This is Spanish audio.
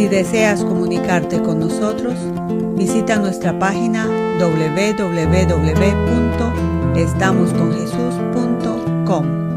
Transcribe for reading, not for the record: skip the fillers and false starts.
Si deseas comunicarte con nosotros, visita nuestra página www.estamosconjesus.com.